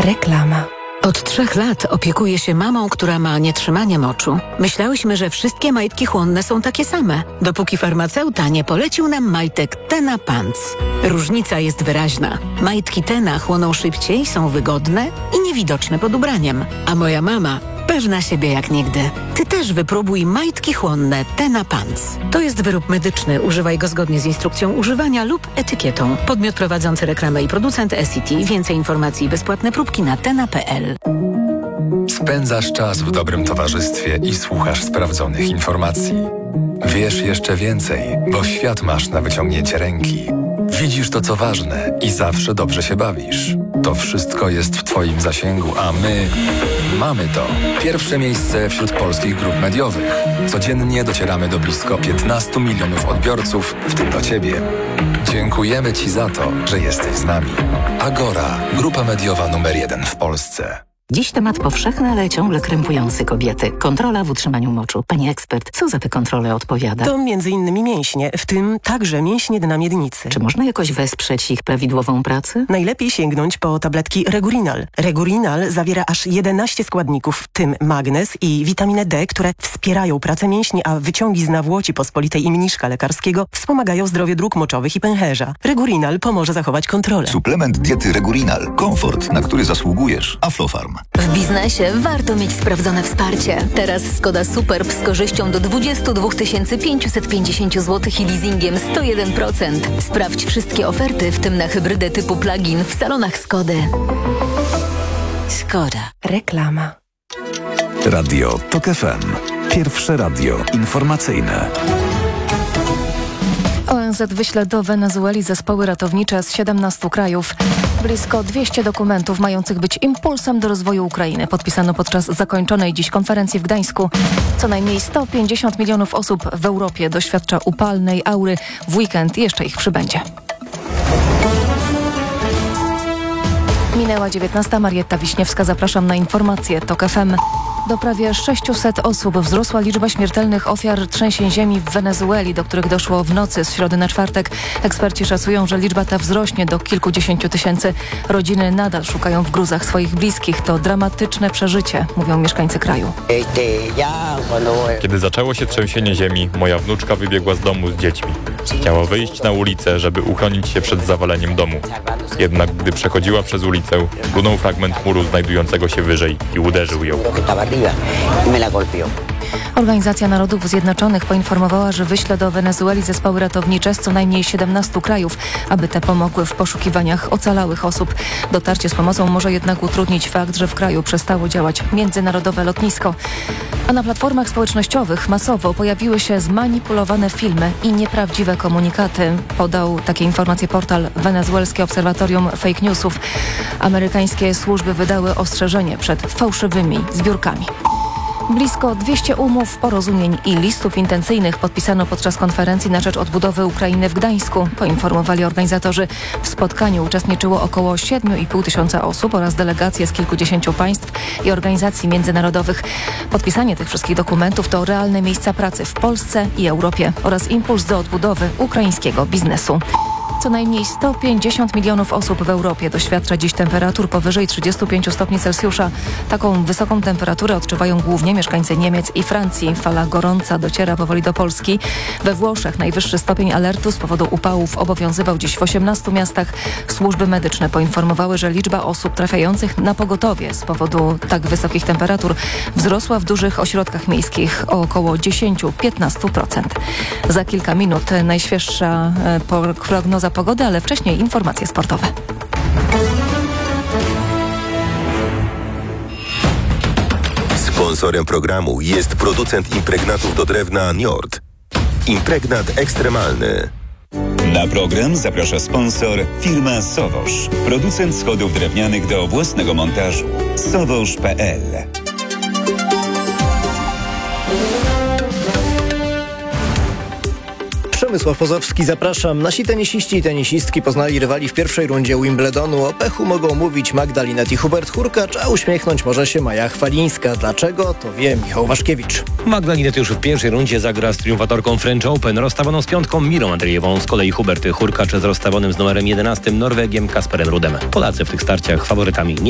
Reklama. Od 3 lat opiekuję się mamą, która ma nietrzymanie moczu. Myślałyśmy, że wszystkie majtki chłonne są takie same, dopóki farmaceuta nie polecił nam majtek Tena Pants. Różnica jest wyraźna. Majtki Tena chłoną szybciej, są wygodne i niewidoczne pod ubraniem. A moja mama pewna siebie jak nigdy. Ty też wypróbuj majtki chłonne Tena Pants. To jest wyrób medyczny. Używaj go zgodnie z instrukcją używania lub etykietą. Podmiot prowadzący reklamę i producent SCT. Więcej informacji i bezpłatne próbki na tena.pl. Spędzasz czas w dobrym towarzystwie i słuchasz sprawdzonych informacji. Wiesz jeszcze więcej, bo świat masz na wyciągnięcie ręki. Widzisz to, co ważne i zawsze dobrze się bawisz. To wszystko jest w Twoim zasięgu, a my mamy to. Pierwsze miejsce wśród polskich grup mediowych. Codziennie docieramy do blisko 15 milionów odbiorców, w tym do Ciebie. Dziękujemy Ci za to, że jesteś z nami. Agora, grupa mediowa numer 1 w Polsce. Dziś temat powszechny, ale ciągle krępujący kobiety. Kontrola w utrzymaniu moczu. Pani ekspert, co za tę kontrolę odpowiada? To m.in. mięśnie, w tym także mięśnie dna miednicy. Czy można jakoś wesprzeć ich prawidłową pracę? Najlepiej sięgnąć po tabletki Regurinal. Regurinal zawiera aż 11 składników, w tym magnez i witaminę D, które wspierają pracę mięśni, a wyciągi z nawłoci pospolitej i mniszka lekarskiego wspomagają zdrowie dróg moczowych i pęcherza. Regurinal pomoże zachować kontrolę. Suplement diety Regurinal. Komfort, na który zasługujesz. Aflofarm. W biznesie warto mieć sprawdzone wsparcie. Teraz Skoda Superb z korzyścią do 22 550 zł i leasingiem 101%. Sprawdź wszystkie oferty, w tym na hybrydę typu plug-in w salonach Skody. Skoda. Reklama. Radio TOK FM. Pierwsze radio informacyjne. ONZ wyśle do Wenezueli zespoły ratownicze z 17 krajów. Blisko 200 dokumentów mających być impulsem do rozwoju Ukrainy podpisano podczas zakończonej dziś konferencji w Gdańsku. Co najmniej 150 milionów osób w Europie doświadcza upalnej aury. W weekend jeszcze ich przybędzie. Minęła 19. Marietta Wiśniewska. Zapraszam na informacje TOK FM. Do prawie 600 osób wzrosła liczba śmiertelnych ofiar trzęsień ziemi w Wenezueli, do których doszło w nocy z środy na czwartek. Eksperci szacują, że liczba ta wzrośnie do kilkudziesięciu tysięcy. Rodziny nadal szukają w gruzach swoich bliskich. To dramatyczne przeżycie, mówią mieszkańcy kraju. Kiedy zaczęło się trzęsienie ziemi, moja wnuczka wybiegła z domu z dziećmi. Chciała wyjść na ulicę, żeby uchronić się przed zawaleniem domu. Jednak gdy przechodziła przez ulicę, runął fragment muru znajdującego się wyżej i uderzył ją. Organizacja Narodów Zjednoczonych poinformowała, że wyśle do Wenezueli zespoły ratownicze z co najmniej 17 krajów, aby te pomogły w poszukiwaniach ocalałych osób. Dotarcie z pomocą może jednak utrudnić fakt, że w kraju przestało działać międzynarodowe lotnisko. A na platformach społecznościowych masowo pojawiły się zmanipulowane filmy i nieprawdziwe komunikaty. Podał takie informacje portal Wenezuelskie Obserwatorium Fake Newsów. Amerykańskie służby wydały ostrzeżenie przed fałszywymi zbiórkami. Blisko 200 umów, porozumień i listów intencyjnych podpisano podczas konferencji na rzecz odbudowy Ukrainy w Gdańsku, poinformowali organizatorzy. W spotkaniu uczestniczyło około 7,5 tysiąca osób oraz delegacje z kilkudziesięciu państw i organizacji międzynarodowych. Podpisanie tych wszystkich dokumentów to realne miejsca pracy w Polsce i Europie oraz impuls do odbudowy ukraińskiego biznesu. Co najmniej 150 milionów osób w Europie doświadcza dziś temperatur powyżej 35 stopni Celsjusza. Taką wysoką temperaturę odczuwają głównie mieszkańcy Niemiec i Francji. Fala gorąca dociera powoli do Polski. We Włoszech najwyższy stopień alertu z powodu upałów obowiązywał dziś w 18 miastach. Służby medyczne poinformowały, że liczba osób trafiających na pogotowie z powodu tak wysokich temperatur wzrosła w dużych ośrodkach miejskich o około 10-15%. Za kilka minut najświeższa prognoza pogody, ale wcześniej informacje sportowe. Sponsorem programu jest producent impregnatów do drewna Njord. Impregnat ekstremalny. Na program zaprasza sponsor firma Sowosz. Producent schodów drewnianych do własnego montażu. Sowosz.pl. Przemysław Pozowski, zapraszam. Nasi tenisiści i tenisistki poznali rywali w pierwszej rundzie Wimbledonu. O pechu mogą mówić Magda Linette i Hubert Hurkacz, a uśmiechnąć może się Maja Chwalińska. Dlaczego? To wie Michał Waszkiewicz. Magda Linette już w pierwszej rundzie zagra z triumfatorką French Open, rozstawioną z piątką Mirą Andrzejewą. Z kolei Hubert Hurkacz z rozstawionym z numerem 11 Norwegiem Kasperem Rudem. Polacy w tych starciach faworytami nie